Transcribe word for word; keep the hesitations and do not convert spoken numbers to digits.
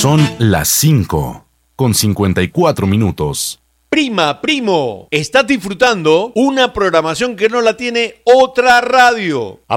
Son las cinco con cincuenta y cuatro minutos. Prima, primo, estás disfrutando una programación que no la tiene otra radio.